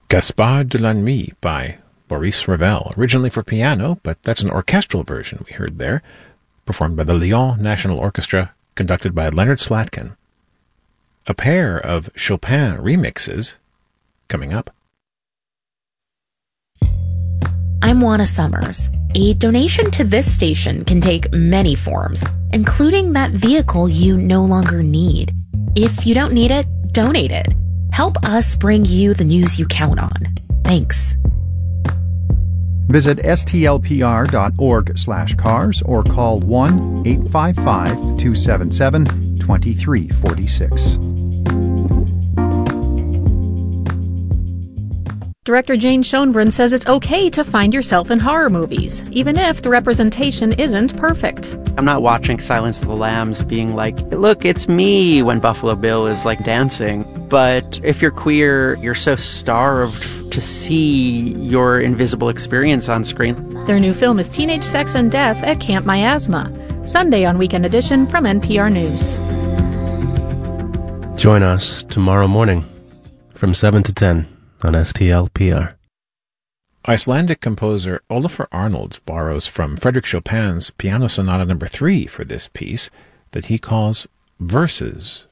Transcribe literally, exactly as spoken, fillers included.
Gaspard de la Nuit by Maurice Ravel, originally for piano, but that's an orchestral version we heard there, performed by the Lyon National Orchestra, conducted by Leonard Slatkin. A pair of Chopin remixes coming up. I'm Juana Summers. A donation to this station can take many forms, including that vehicle you no longer need. If you don't need it, donate it. Help us bring you the news you count on. Thanks. Visit stlpr.org slash cars or call one eight five five, two seven seven, two three four six. Director Jane Schoenbrunn says it's okay to find yourself in horror movies, even if the representation isn't perfect. I'm not watching Silence of the Lambs being like, look, it's me, when Buffalo Bill is like dancing. But if you're queer, you're so starved to see your invisible experience on screen. Their new film is Teenage Sex and Death at Camp Miasma, Sunday on Weekend Edition from N P R News. Join us tomorrow morning from seven to ten on S T L P R. Icelandic composer Olafur Arnalds borrows from Frédéric Chopin's Piano Sonata number three for this piece that he calls Verses.